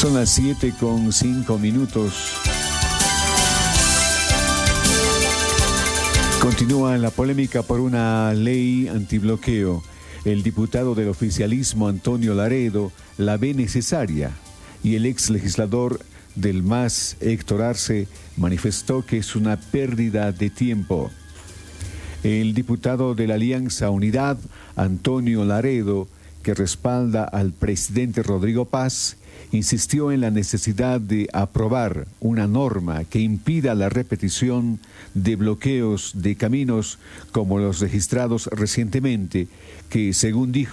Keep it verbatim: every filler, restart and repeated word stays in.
Son las siete con cinco minutos. Continúa la polémica por una ley antibloqueo. El diputado del oficialismo Antonio Laredo la ve necesaria y el ex legislador del M A S, Héctor Arce, manifestó que es una pérdida de tiempo. El diputado de la Alianza Unidad, Antonio Laredo, que respalda al presidente Rodrigo Paz, insistió en la necesidad de aprobar una norma que impida la repetición de bloqueos de caminos como los registrados recientemente, que según dijo